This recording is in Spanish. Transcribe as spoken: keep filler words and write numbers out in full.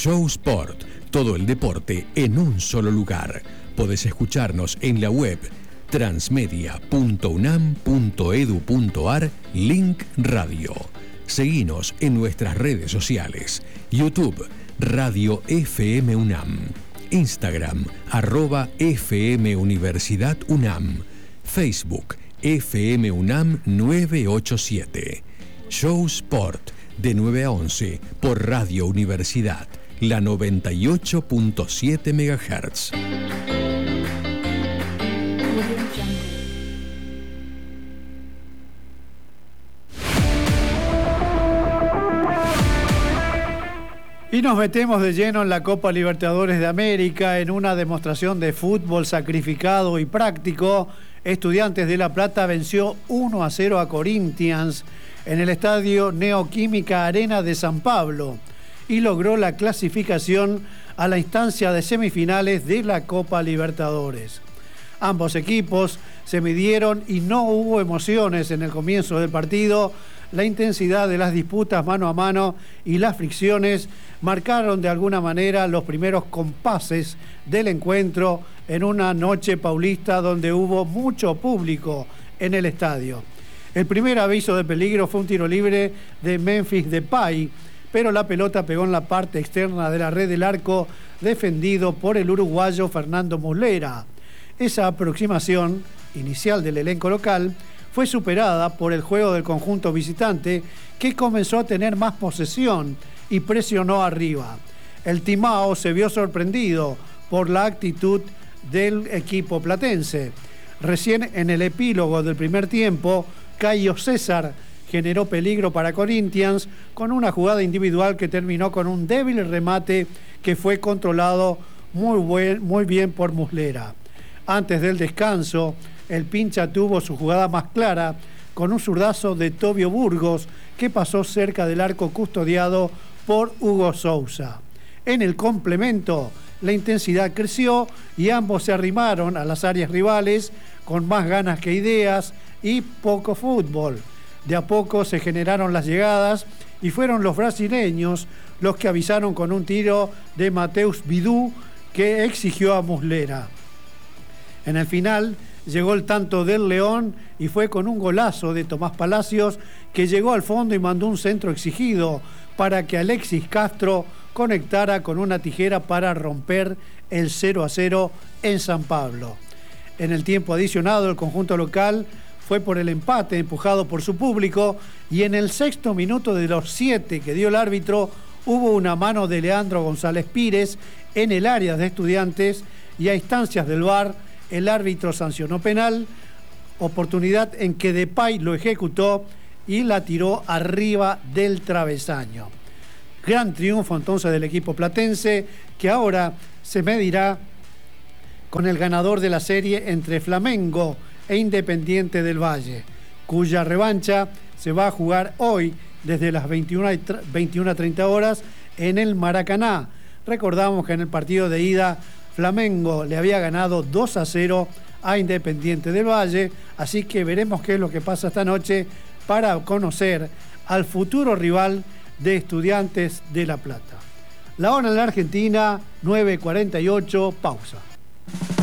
Show Sport, todo el deporte en un solo lugar. Podés escucharnos en la web transmedia punto unam punto edu punto ar, link radio. Seguinos en nuestras redes sociales. YouTube, Radio F M UNAM. Instagram, arroba F M Universidad UNAM. Facebook, F M UNAM nueve ocho siete. Show Sport, de nueve a once, por Radio Universidad, la noventa y ocho punto siete megahertz. Y nos metemos de lleno en la Copa Libertadores de América en una demostración de fútbol sacrificado y práctico. Estudiantes de La Plata venció uno a cero a Corinthians en el estadio Neoquímica Arena de San Pablo y logró la clasificación a la instancia de semifinales de la Copa Libertadores. Ambos equipos se midieron y no hubo emociones en el comienzo del partido. La intensidad de las disputas mano a mano y las fricciones marcaron de alguna manera los primeros compases del encuentro en una noche paulista donde hubo mucho público en el estadio. El primer aviso de peligro fue un tiro libre de Memphis Depay, pero la pelota pegó en la parte externa de la red del arco defendido por el uruguayo Fernando Muslera. Esa aproximación inicial del elenco local fue superada por el juego del conjunto visitante, que comenzó a tener más posesión y presionó arriba. El Timao se vio sorprendido por la actitud del equipo platense. Recién en el epílogo del primer tiempo, Caio César generó peligro para Corinthians con una jugada individual que terminó con un débil remate que fue controlado muy, buen, muy bien por Muslera. Antes del descanso, el Pincha tuvo su jugada más clara con un zurdazo de Tobio Burgos que pasó cerca del arco custodiado por Hugo Sousa. En el complemento, la intensidad creció y ambos se arrimaron a las áreas rivales con más ganas que ideas y poco fútbol. De a poco se generaron las llegadas y fueron los brasileños los que avisaron con un tiro de Mateus Bidú que exigió a Muslera. En el final llegó el tanto del León y fue con un golazo de Tomás Palacios que llegó al fondo y mandó un centro exigido para que Alexis Castro conectara con una tijera para romper el cero a cero en San Pablo. En el tiempo adicionado, el conjunto local fue por el empate empujado por su público y en el sexto minuto de los siete que dio el árbitro hubo una mano de Leandro González Pires en el área de Estudiantes y a instancias del V A R el árbitro sancionó penal, oportunidad en que Depay lo ejecutó y la tiró arriba del travesaño. Gran triunfo entonces del equipo platense, que ahora se medirá con el ganador de la serie entre Flamengo e Independiente del Valle, cuya revancha se va a jugar hoy desde las veintiuna treinta horas en el Maracaná. Recordamos que en el partido de ida Flamengo le había ganado dos a cero a Independiente del Valle, así que veremos qué es lo que pasa esta noche para conocer al futuro rival de Estudiantes de La Plata. La hora en la Argentina, nueve cuarenta y ocho, pausa.